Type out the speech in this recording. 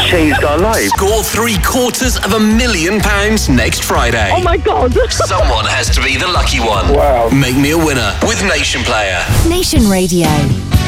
changed our lives. Score £750,000 next Friday. Oh my God. Someone has to be the lucky one. Wow. Make me a winner with Nation Player. Nation Radio.